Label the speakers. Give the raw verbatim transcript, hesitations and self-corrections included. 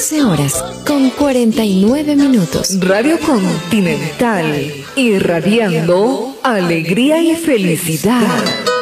Speaker 1: doce horas con cuarenta y nueve minutos.
Speaker 2: Radio Continental, irradiando alegría y felicidad.